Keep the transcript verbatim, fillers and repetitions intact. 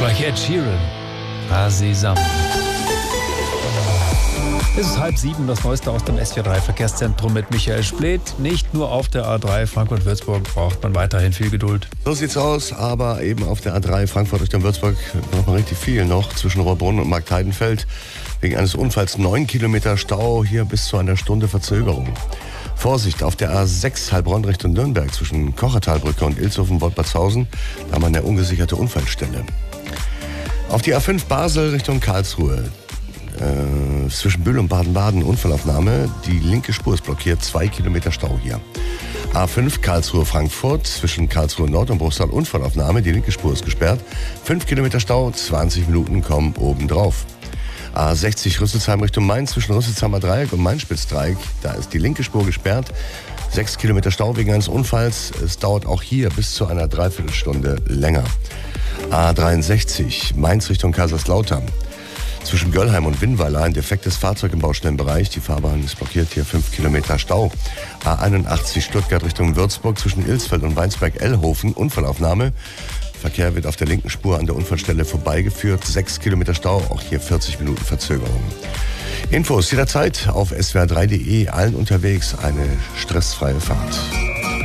Gleich Ed Sheeran. Hasesam. Es ist halb sieben, das Neueste aus dem S vier drei Verkehrszentrum mit Michael Spleth. Nicht nur auf der A drei Frankfurt-Würzburg braucht man weiterhin viel Geduld. So sieht's aus, aber eben auf der A drei Frankfurt Richtung Würzburg braucht man richtig viel noch zwischen Rohrbrunn und Marktheidenfeld. Wegen eines Unfalls neun Kilometer Stau, hier bis zu einer Stunde Verzögerung. Vorsicht, auf der A sechs Heilbronn Richtung Nürnberg zwischen Kochertalbrücke und Ilshofen-Woltbertshausen, da haben wir eine ungesicherte Unfallstelle. Auf die A fünf Basel Richtung Karlsruhe. Äh, zwischen Bühl und Baden-Baden Unfallaufnahme. Die linke Spur ist blockiert, zwei Kilometer Stau hier. A fünf Karlsruhe-Frankfurt zwischen Karlsruhe Nord und Bruchsal Unfallaufnahme. Die linke Spur ist gesperrt. fünf Kilometer Stau, zwanzig Minuten kommen obendrauf. A sechzig Rüsselsheim Richtung Mainz zwischen Rüsselsheimer Dreieck und Mainspitzdreieck. Da ist die linke Spur gesperrt. sechs Kilometer Stau wegen eines Unfalls. Es dauert auch hier bis zu einer Dreiviertelstunde länger. A dreiundsechzig Mainz Richtung Kaiserslautern. Zwischen Göllheim und Winnweiler ein defektes Fahrzeug im Baustellenbereich. Die Fahrbahn ist blockiert, hier fünf Kilometer Stau. A einundachtzig Stuttgart Richtung Würzburg zwischen Ilsfeld und Weinsberg-Ellhofen. Unfallaufnahme. Verkehr wird auf der linken Spur an der Unfallstelle vorbeigeführt. sechs Kilometer Stau, auch hier vierzig Minuten Verzögerung. Infos jederzeit auf s w r drei punkt de. Allen unterwegs eine stressfreie Fahrt.